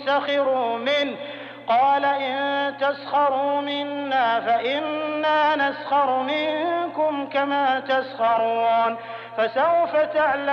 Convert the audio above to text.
سخروا منه قال إن تسخروا منا فإنا نسخر منكم كما تسخرون فسوف تعلمون